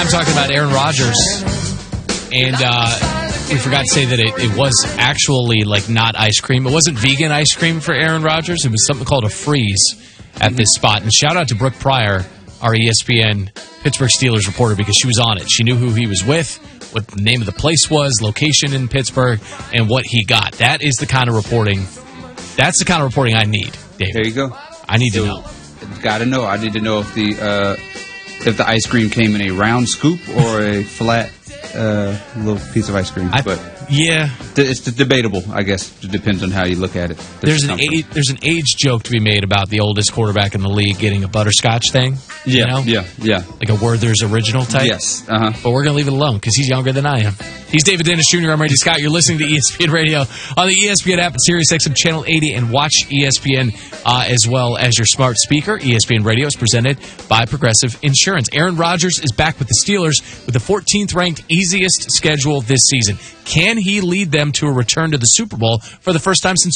time talking about Aaron Rodgers, and we forgot to say that it was actually like not ice cream. It wasn't vegan ice cream for Aaron Rodgers. It was something called a freeze at this spot. And shout out to Brooke Pryor, our ESPN Pittsburgh Steelers reporter, because she was on it. She knew who he was with, what the name of the place was, location in Pittsburgh, and what he got. That is the kind of reporting. That's the kind of reporting I need, David. There you go. I need to know. Got to know. I need to know if the ice cream came in a round scoop or a flat little piece of ice cream. Yeah, it's debatable. I guess it depends on how you look at it. There's an age joke to be made about the oldest quarterback in the league getting a butterscotch thing. Yeah, you know? yeah. Like a Werther's original type. Yes. But we're going to leave it alone because he's younger than I am. He's David Dennis Jr. I'm Randy Scott. You're listening to ESPN Radio on the ESPN app at SiriusXM Channel 80, and watch ESPN as well as your smart speaker. ESPN Radio is presented by Progressive Insurance. Aaron Rodgers is back with the Steelers with the 14th ranked easiest schedule this season. Can he lead them to a return to the Super Bowl for the first time since